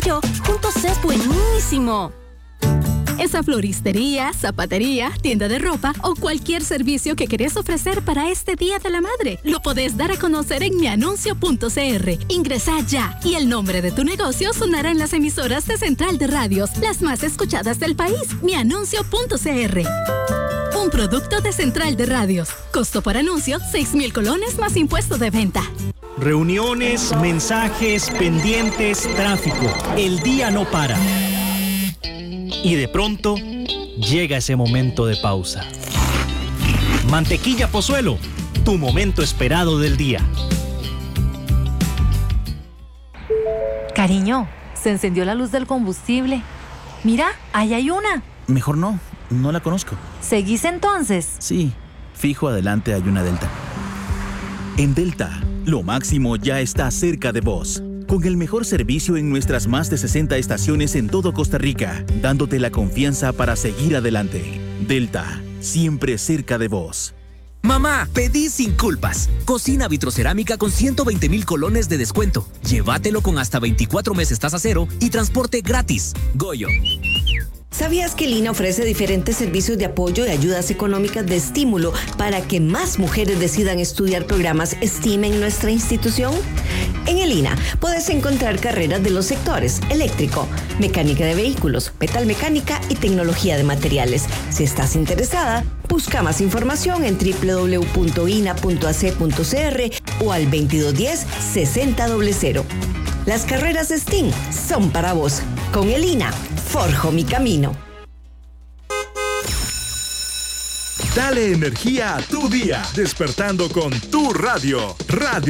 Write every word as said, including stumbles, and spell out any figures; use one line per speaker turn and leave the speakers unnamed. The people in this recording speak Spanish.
Yo, juntos es buenísimo. Esa floristería, zapatería, tienda de ropa o cualquier servicio que querés ofrecer para este Día de la Madre, lo podés dar a conocer en mianuncio punto c r. Ingresa ya y el nombre de tu negocio sonará en las emisoras de Central de Radios, las más escuchadas del país. mianuncio punto c r. Un producto de Central de Radios. Costo por anuncio, seis mil colones más impuesto de venta.
Reuniones, mensajes, pendientes, tráfico. El día no para. Y de pronto, llega ese momento de pausa. Mantequilla Pozuelo, tu momento esperado del día.
Cariño, se encendió la luz del combustible. Mira, ahí hay una.
Mejor no, no la conozco.
¿Seguís entonces?
Sí, fijo adelante hay una Delta. En Delta, lo máximo ya está cerca de vos. Con el mejor servicio en nuestras más de sesenta estaciones en todo Costa Rica, dándote la confianza para seguir adelante. Delta, siempre cerca de vos.
Mamá, pedí sin culpas. Cocina vitrocerámica con ciento veinte mil colones de descuento. Llévatelo con hasta veinticuatro meses tasa cero y transporte gratis. Goyo.
¿Sabías que el I N A ofrece diferentes servicios de apoyo y ayudas económicas de estímulo para que más mujeres decidan estudiar programas STEAM en nuestra institución? En el I N A puedes encontrar carreras de los sectores eléctrico, mecánica de vehículos, metalmecánica y tecnología de materiales. Si estás interesada, busca más información en doble u doble u doble u punto i n a punto a c punto c r o al veintidós diez sesenta cero. Las carreras STEAM son para vos. Con el I N A, forjo mi camino.
Dale energía a tu día, despertando con tu radio. Radio